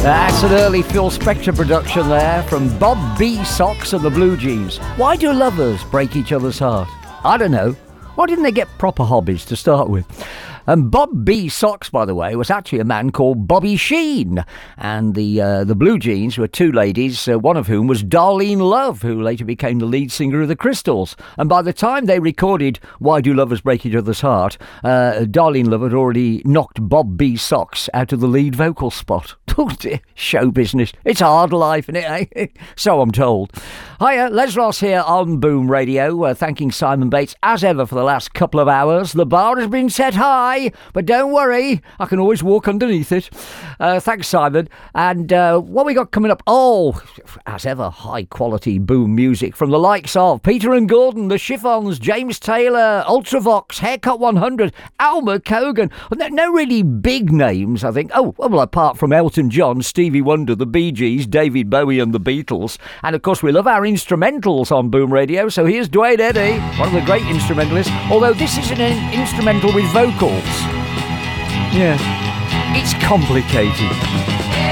That's an early Phil Spector production there from Bob B. Sox and the Blue Jeans. Why do lovers break each other's heart? I don't know. Why didn't they get proper hobbies to start with? And Bob B. Sox, by the way, was actually a man called Bobby Sheen. And the Blue Jeans were two ladies, one of whom was Darlene Love, who later became the lead singer of the Crystals. And by the time they recorded Why Do Lovers Break Each Other's Heart, Darlene Love had already knocked Bob B. Sox out of the lead vocal spot. Oh dear, show business. It's a hard life, isn't it, eh? So I'm told. Hiya, Les Ross here on Boom Radio, thanking Simon Bates as ever for the last couple of hours. The bar has been set high, but don't worry, I can always walk underneath it. Thanks, Simon. And what we got coming up? Oh, as ever, high quality Boom music from the likes of Peter and Gordon, The Chiffons, James Taylor, Ultravox, Haircut 100, Alma Cogan. No really big names, I think. Oh, well, apart from Elton John, Stevie Wonder, the Bee Gees, David Bowie and the Beatles. And of course we love our instrumentals on Boom Radio, so here's Duane Eddy, one of the great instrumentalists, although this isn't an instrumental with vocals. Yeah, it's complicated.